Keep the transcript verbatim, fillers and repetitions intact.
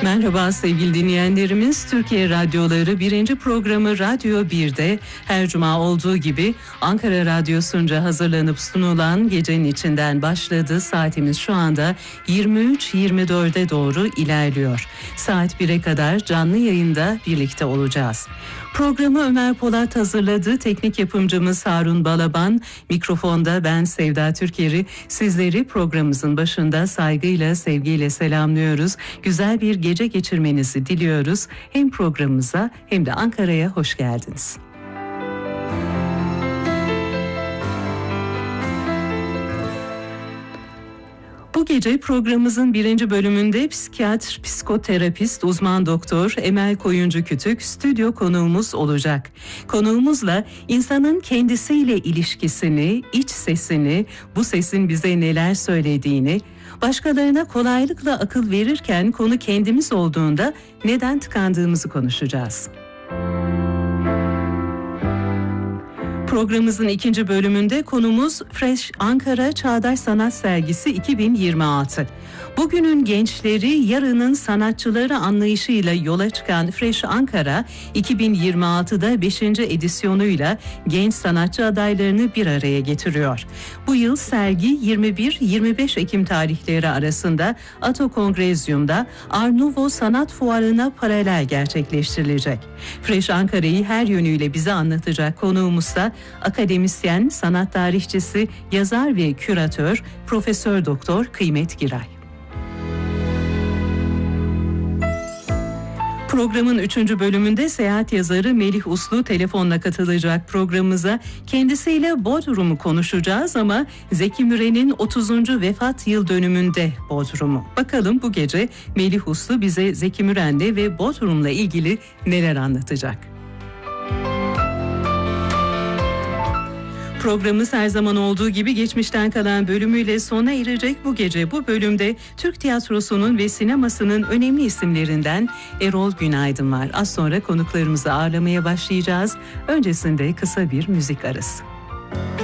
Merhaba sevgili dinleyenlerimiz. Türkiye Radyoları birinci programı Radyo bir'de her cuma olduğu gibi Ankara Radyosu'nca hazırlanıp sunulan Gecenin İçinden başladı. Saatimiz şu anda yirmi üç yirmi dörde doğru ilerliyor. Saat bir'e kadar canlı yayında birlikte olacağız. Programı Ömer Polat hazırladı. Teknik yapımcımız Harun Balaban. Mikrofonda ben Sevda Türker'i. Sizleri programımızın başında saygıyla, sevgiyle selamlıyoruz. Güzel bir gece geçirmenizi diliyoruz. Hem programımıza hem de Ankara'ya hoş geldiniz. Bu gece programımızın birinci bölümünde psikiyatr, psikoterapist, uzman doktor Emel Koyuncu Kütük stüdyo konuğumuz olacak. Konuğumuzla insanın kendisiyle ilişkisini, iç sesini, bu sesin bize neler söylediğini, başkalarına kolaylıkla akıl verirken konu kendimiz olduğunda neden tıkandığımızı konuşacağız. Programımızın ikinci bölümünde konumuz Fresh Ankara Çağdaş Sanat Sergisi iki bin yirmi altı. Bugünün gençleri, yarının sanatçıları anlayışıyla yola çıkan Fresh Ankara iki bin yirmi altıda beşinci edisyonuyla genç sanatçı adaylarını bir araya getiriyor. Bu yıl sergi yirmi bir yirmi beş Ekim tarihleri arasında Ato Kongrezyum'da Art Nouveau Sanat Fuarı'na paralel gerçekleştirilecek. Fresh Ankara'yı her yönüyle bize anlatacak konuğumuz da akademisyen, sanat tarihçisi, yazar ve küratör Profesör Doktor Kıymet Giray. Programın üçüncü bölümünde seyahat yazarı Melih Uslu telefonla katılacak programımıza. Kendisiyle Bodrum'u konuşacağız ama Zeki Müren'in otuzuncu vefat yıl dönümünde Bodrum'u. Bakalım bu gece Melih Uslu bize Zeki Müren'le ve Bodrum'la ilgili neler anlatacak? Programımız her zaman olduğu gibi geçmişten kalan bölümüyle sona erecek. Bu gece bu bölümde Türk tiyatrosunun ve sinemasının önemli isimlerinden Erol Günaydın var. Az sonra konuklarımızı ağırlamaya başlayacağız. Öncesinde kısa bir müzik arası.